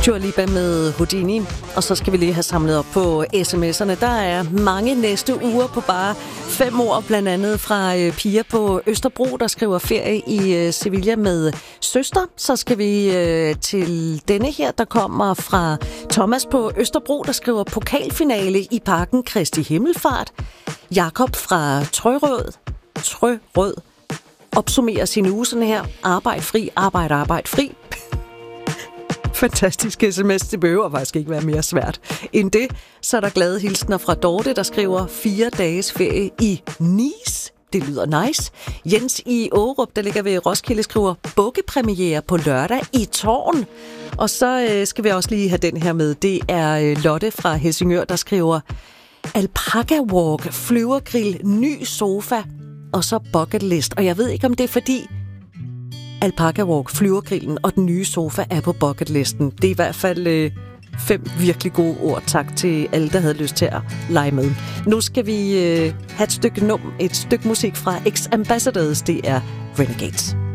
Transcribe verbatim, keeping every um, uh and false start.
Dua Lipa med Houdini. Og så skal vi lige have samlet op på sms'erne. Der er mange næste uger på bare fem år, blandt andet fra øh, Pia på Østerbro, der skriver ferie i øh, Sevilla med søster. Så skal vi øh, til denne her, der kommer fra Thomas på Østerbro, der skriver pokalfinale i Parken Kristi Himmelfart. Jakob fra Trørød, Trørød opsummerer sin uge sådan her. Arbejde fri, arbejde, arbejde fri. Fantastisk sms. Det behøver faktisk ikke være mere svært end det. Så er der glade hilsner fra Dorte, der skriver fire dages ferie i Nice. Det lyder nice. Jens i Aarup, der ligger ved Roskilde, skriver bukkepremiere på lørdag i Tårn. Og så øh, skal vi også lige have den her med. Det er øh, Lotte fra Helsingør, der skriver Alpaca Walk, flyvergrill, ny sofa og så bucket list. Og jeg ved ikke, om det er fordi Alpaca Walk, flyvergrillen og den nye sofa er på bucketlisten. Det er i hvert fald øh, fem virkelig gode ord. Tak til alle, der havde lyst til at lege med. Nu skal vi øh, have et stykke num, et stykke musik fra X Ambassadors. Det er Renegades.